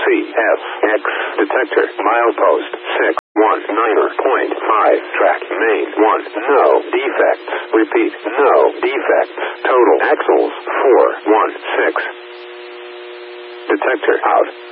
CSX detector. Milepost 619.5. Track main 1. No defects. Repeat, no defects. Total axles 416. Detector out.